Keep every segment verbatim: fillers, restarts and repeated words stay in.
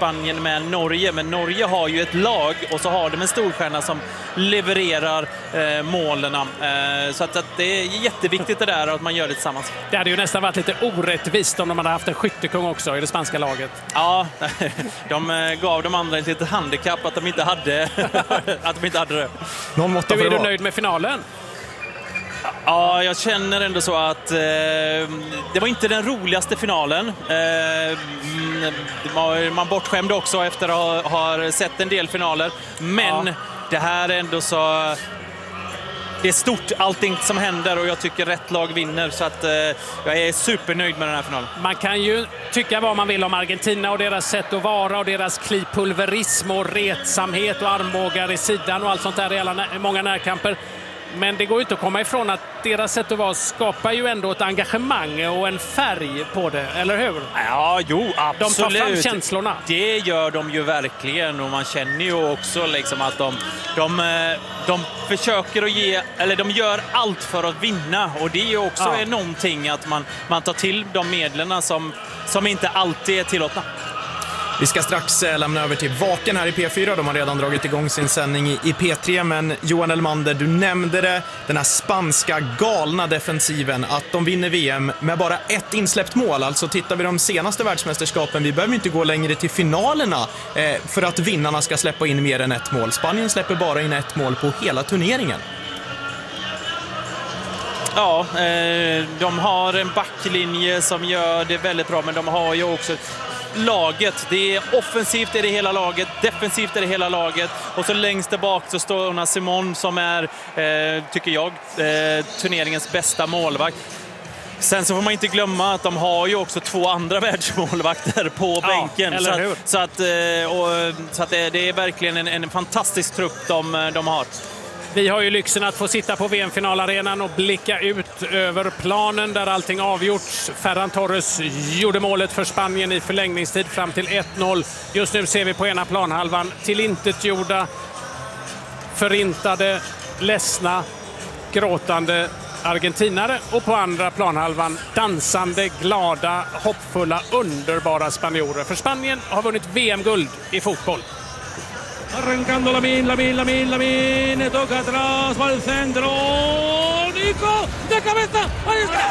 Spanien med Norge, men Norge har ju ett lag och så har de en storstjärna som levererar eh, målen. Eh, så att, att det är jätteviktigt det där att man gör det tillsammans. Det hade ju nästan varit lite orättvist om de hade haft en skyttekung också i det spanska laget. Ja, de gav de andra ett litet handikapp att de inte hade, att de inte hade det. Någon måtta för är du nöjd med finalen? Ja, jag känner ändå så att eh, det var inte den roligaste finalen. Eh, man, man bortskämde också efter att ha, ha sett en del finaler. Men ja. Det här är ändå så... Det är stort allting som händer och jag tycker rätt lag vinner. Så att eh, jag är supernöjd med den här finalen. Man kan ju tycka vad man vill om Argentina och deras sätt att vara och deras klipulverism och retsamhet och armbågar i sidan och allt sånt där i alla, många närkamper. Men det går ju inte att komma ifrån att deras sätt att vara skapar ju ändå ett engagemang och en färg på det, eller hur? Ja, jo, absolut. De tar fram känslorna. Det gör de ju verkligen och man känner ju också liksom att de, de, de försöker att ge, eller de gör allt för att vinna och det är ju också ja. någonting att man, man tar till de medlen som, som inte alltid är tillåtna. Vi ska strax lämna över till Vaken här i P fyra. De har redan dragit igång sin sändning i P tre. Men Johan Elmander, du nämnde det. Den här spanska galna defensiven. Att de vinner V M med bara ett insläppt mål. Alltså tittar vi de senaste världsmästerskapen. Vi behöver inte gå längre till finalerna eh, för att vinnarna ska släppa in mer än ett mål. Spanien släpper bara in ett mål på hela turneringen. Ja, eh, de har en backlinje som gör det väldigt bra. Men de har ju också... laget. Det är offensivt är det hela laget, defensivt är det hela laget och så längst där bak så står Unai Simón som är, eh, tycker jag, eh, turneringens bästa målvakt. Sen så får man inte glömma att de har ju också två andra världsmålvakter på ja, bänken. Eller hur? Så att, så att, och, så att det, det är verkligen en, en fantastisk trupp de, de har. Vi har ju lyxen att få sitta på V M-finalarenan och blicka ut över planen där allting avgjorts. Ferran Torres gjorde målet för Spanien i förlängningstid fram till ett noll. Just nu ser vi på ena planhalvan tillintetgjorda, förintade, ledsna, gråtande argentinare och på andra planhalvan dansande, glada, hoppfulla, underbara spanjorer. För Spanien har vunnit V M-guld i fotboll. Arrancando Lamine, Lamine, Lamine, Lamine, toca atrás, va al centro, Nico, de cabeza, ahí está.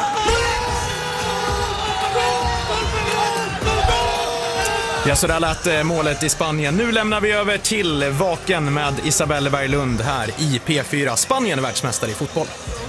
Ja, så där lät målet i Spanien. Nu lämnar vi över till Vaken med Isabelle Berglund här i P fyra. Spanien är världsmästare i fotboll.